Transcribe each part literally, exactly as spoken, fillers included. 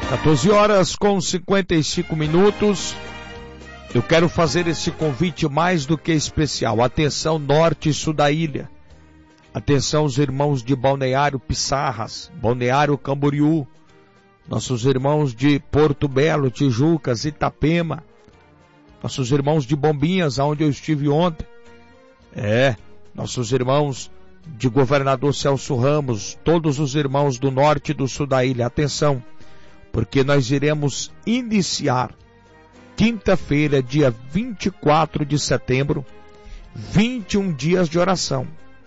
quatorze horas com cinquenta e cinco minutos. Eu quero fazer esse convite mais do que especial. Atenção, norte e sul da ilha. Atenção, os irmãos de Balneário Pissarras, Balneário Camboriú, nossos irmãos de Porto Belo, Tijucas, Itapema, nossos irmãos de Bombinhas, onde eu estive ontem. É, nossos irmãos de Governador Celso Ramos, todos os irmãos do norte e do sul da ilha. Atenção, porque nós iremos iniciar quinta-feira, dia vinte e quatro de setembro, vinte e um dias de oração.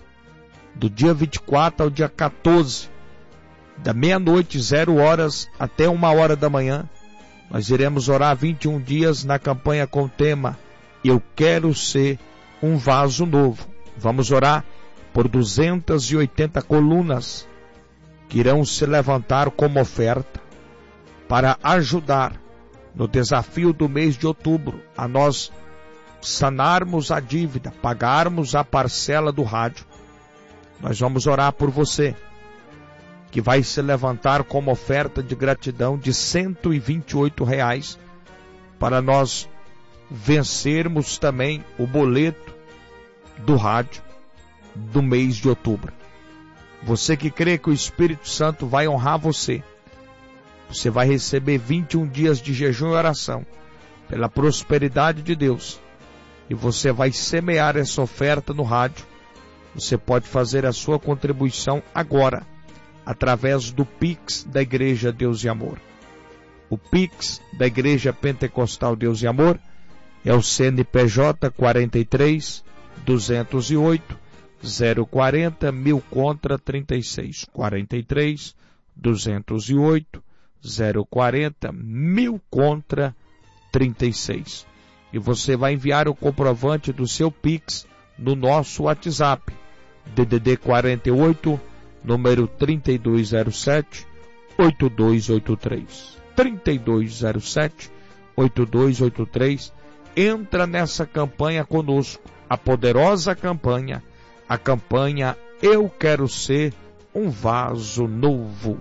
Do dia vinte e quatro ao dia quatorze, da meia-noite, zero horas, até uma hora da manhã, nós iremos orar vinte e um dias na campanha com o tema Eu Quero Ser um Vaso Novo. Vamos orar por duzentas e oitenta colunas que irão se levantar como oferta para ajudar no desafio do mês de outubro a nós sanarmos a dívida, pagarmos a parcela do rádio. Nós vamos orar por você, que vai se levantar como oferta de gratidão de cento e vinte e oito reais, para nós vencermos também o boleto do rádio do mês de outubro. Você que crê que o Espírito Santo vai honrar você, você vai receber vinte e um dias de jejum e oração pela prosperidade de Deus, e você vai semear essa oferta no rádio. Você pode fazer a sua contribuição agora, através do Pix da Igreja Deus e Amor. O Pix da Igreja Pentecostal Deus e Amor é o C N P J quarenta e três, duzentos e oito, zero quarenta, mil contra trinta e seis. quarenta e três, duzentos e oito, zero quarenta, mil contra trinta e seis. E você vai enviar o comprovante do seu Pix no nosso WhatsApp, D D D quarenta e oito, número trinta e dois zero sete, oito dois oito três. trinta e dois zero sete, oito dois oito três. Entra nessa campanha conosco, a poderosa campanha, a campanha Eu Quero Ser um Vaso Novo.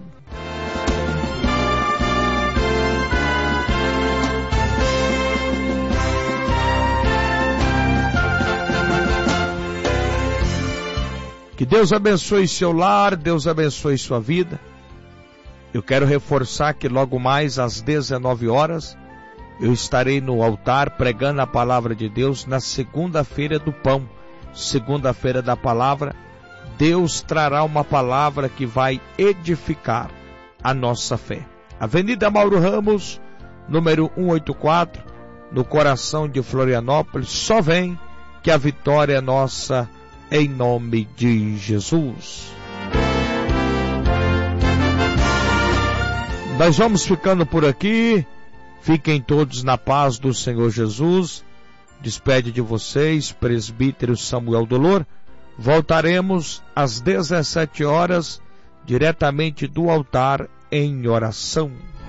Que Deus abençoe seu lar, Deus abençoe sua vida. Eu quero reforçar que logo mais às dezenove horas eu estarei no altar pregando a palavra de Deus na segunda-feira do pão, segunda-feira da palavra. Deus trará uma palavra que vai edificar a nossa fé. Avenida Mauro Ramos, número cento e oitenta e quatro, no coração de Florianópolis. Só vem que a vitória é nossa, em nome de Jesus. Nós vamos ficando por aqui. Fiquem todos na paz do Senhor Jesus. Despede de vocês, presbítero Samuel Dolor. Voltaremos às dezessete horas, diretamente do altar, em oração.